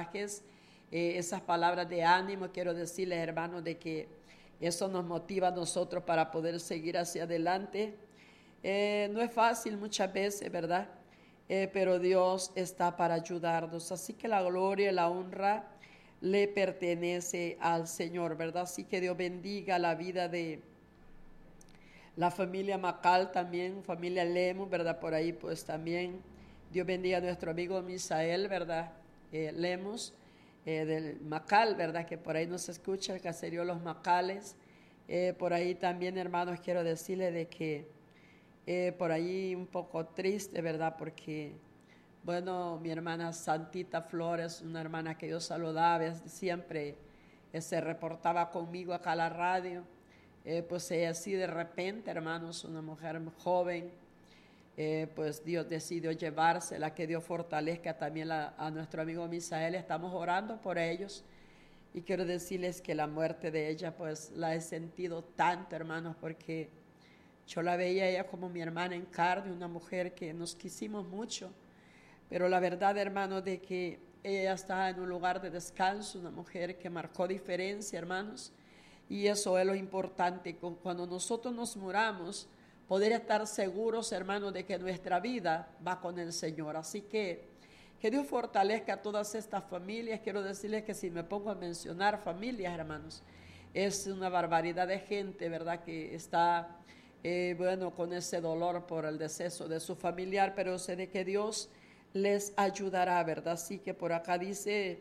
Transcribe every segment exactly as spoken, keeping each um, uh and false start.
mensajes, eh, esas palabras de ánimo. Quiero decirles, hermanos, de que eso nos motiva a nosotros para poder seguir hacia adelante. Eh, no es fácil muchas veces, ¿verdad? Eh, pero Dios está para ayudarnos. Así que la gloria y la honra le pertenece al Señor, ¿verdad? Así que Dios bendiga la vida de la familia Macal también, familia Lemus, ¿verdad? Por ahí pues también Dios bendiga a nuestro amigo Misael, ¿verdad? Eh, Lemus, eh, del Macal, ¿verdad? Que por ahí nos escucha el caserío Los Macales. Eh, por ahí también, hermanos, quiero decirle de que eh, por ahí un poco triste, ¿verdad? Porque, bueno, mi hermana Santita Flores, una hermana que yo saludaba, siempre eh, se reportaba conmigo acá a la radio. Eh, pues ella así de repente, hermanos, una mujer joven, eh, pues Dios decidió llevársela, que Dios fortalezca también la, a nuestro amigo Misael. Estamos orando por ellos y quiero decirles que la muerte de ella pues la he sentido tanto, hermanos, porque yo la veía ella como mi hermana en carne, una mujer que nos quisimos mucho, pero la verdad, hermanos, de que ella está en un lugar de descanso, una mujer que marcó diferencia, hermanos. Y eso es lo importante, cuando nosotros nos muramos, poder estar seguros, hermanos, de que nuestra vida va con el Señor. Así que, que Dios fortalezca a todas estas familias. Quiero decirles que si me pongo a mencionar familias, hermanos, es una barbaridad de gente, ¿verdad?, que está, eh, bueno, con ese dolor por el deceso de su familiar, pero sé de que Dios les ayudará, ¿verdad? Así que por acá dice,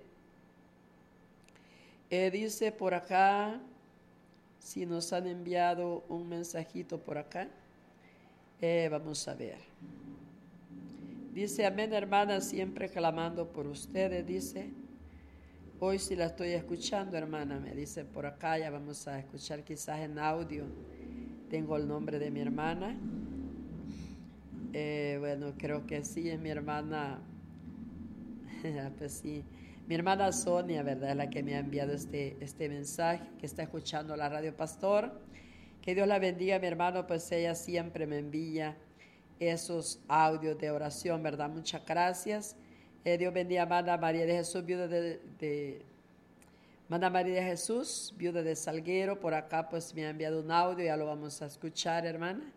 eh, dice por acá... Si nos han enviado un mensajito por acá, eh, vamos a ver. Dice, amén, hermana, siempre clamando por ustedes, dice. Hoy sí la estoy escuchando, hermana, me dice por acá, ya vamos a escuchar quizás en audio. Tengo el nombre de mi hermana. Eh, bueno, creo que sí, es mi hermana. Pues sí. Mi hermana Sonia, ¿verdad?, es la que me ha enviado este, este mensaje, que está escuchando la Radio Pastor. Que Dios la bendiga, mi hermano, pues ella siempre me envía esos audios de oración, ¿verdad? Muchas gracias. Eh, Dios bendiga a hermana María de Jesús, viuda de, de... Hermana María de Jesús, viuda de Salguero, por acá pues me ha enviado un audio, ya lo vamos a escuchar, hermana.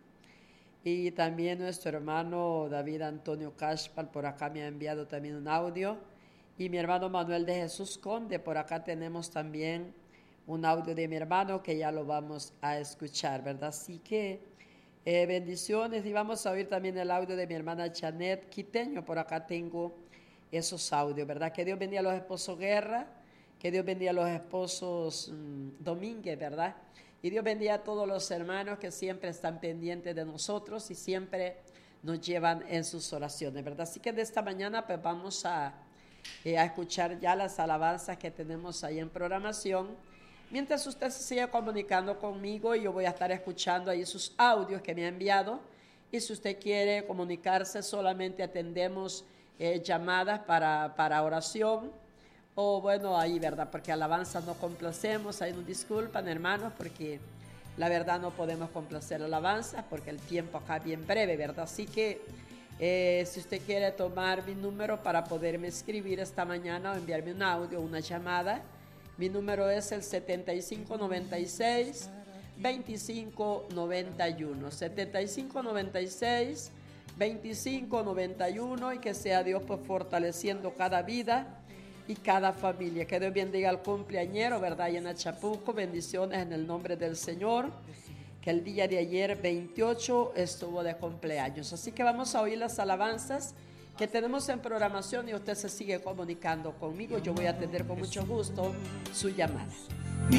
Y también nuestro hermano David Antonio Cashpal, por acá me ha enviado también un audio. Y mi hermano Manuel de Jesús Conde, por acá tenemos también un audio de mi hermano que ya lo vamos a escuchar, ¿verdad? Así que eh, bendiciones, y vamos a oír también el audio de mi hermana Janet Quiteño. Por acá tengo esos audios, ¿verdad? Que Dios bendiga a los esposos Guerra, que Dios bendiga a los esposos mmm, Domínguez, ¿verdad? Y Dios bendiga a todos los hermanos que siempre están pendientes de nosotros y siempre nos llevan en sus oraciones, ¿verdad? Así que de esta mañana pues vamos a... Eh, a escuchar ya las alabanzas que tenemos ahí en programación. Mientras usted se sigue comunicando conmigo, yo voy a estar escuchando ahí sus audios que me ha enviado. Y si usted quiere comunicarse, solamente atendemos eh, llamadas para, para oración. O bueno, ahí, ¿verdad? Porque alabanzas no complacemos. Ahí nos disculpan, hermanos, porque la verdad no podemos complacer alabanzas porque el tiempo acá es bien breve, ¿verdad? Así que Eh, si usted quiere tomar mi número para poderme escribir esta mañana o enviarme un audio o una llamada, mi número es el setenta y cinco noventa y seis veinticinco noventa y uno, setenta y cinco noventa y seis veinticinco noventa y uno, y que sea Dios pues fortaleciendo cada vida y cada familia. Que Dios bendiga al cumpleañero, ¿verdad? Y en Achapuco, bendiciones en el nombre del Señor, que el día de ayer veintiocho estuvo de cumpleaños. Así que vamos a oír las alabanzas que tenemos en programación y usted se sigue comunicando conmigo. Yo voy a atender con mucho gusto su llamada.